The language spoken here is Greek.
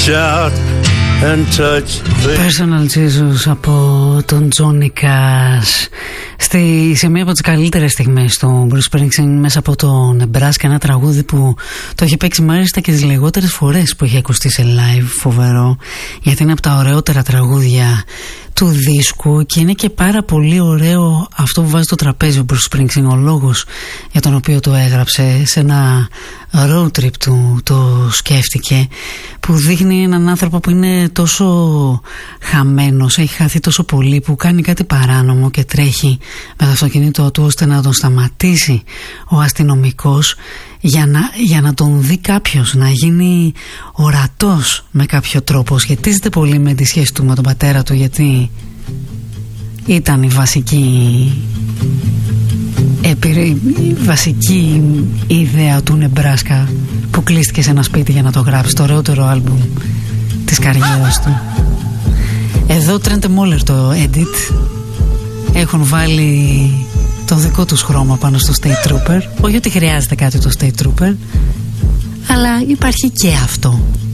out and touch the... Personal Jesus από τον Johnny Cash. Σε μία από τις καλύτερες στιγμές του Bruce Springsteen μέσα από το Nebraska, ένα τραγούδι που το έχει παίξει μάλιστα και τις λιγότερες φορές που έχει ακουστεί σε live. Φοβερό, γιατί είναι από τα ωραιότερα τραγούδια του δίσκου και είναι και πάρα πολύ ωραίο αυτό που βάζει στο τραπέζι ο Bruce Springsteen, ο λόγος για τον οποίο το έγραψε. Σε ένα road trip του το σκέφτηκε, που δείχνει έναν άνθρωπο που είναι τόσο χαμένος, έχει χαθεί τόσο πολύ, που κάνει κάτι παράνομο και τρέχει με το αυτοκίνητο του ώστε να τον σταματήσει ο αστυνομικός για να τον δει κάποιος, να γίνει ορατός με κάποιο τρόπο. Σχετίζεται πολύ με τη σχέση του με τον πατέρα του, γιατί ήταν η βασική ιδέα του Νεμπράσκα, που κλείστηκε σε ένα σπίτι για να το γράψει, το ωραιότερο άλμπουμ της καριέρας του. Εδώ Trent Moller το edit, έχουν βάλει το δικό τους χρώμα πάνω στο State Trooper. Όχι ότι χρειάζεται κάτι το State Trooper, αλλά υπάρχει και αυτό.